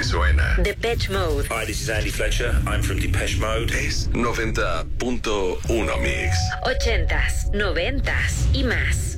suena. Depeche Mode. Hi, this is Andy Fletcher. I'm from Depeche Mode. Es 90.1 Mix. 80s, 90s y más.